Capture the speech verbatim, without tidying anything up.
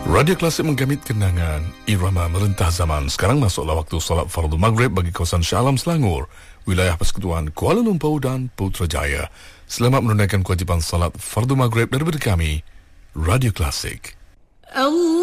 Radio Klasik menggamit kenangan, irama merentah zaman. Sekarang masuklah waktu solat fardu maghrib bagi kawasan Shah Alam Selangor, wilayah Persekutuan Kuala Lumpur dan Putrajaya. Selamat menunaikan kewajipan solat fardu maghrib daripada kami, Radio Klasik. Allah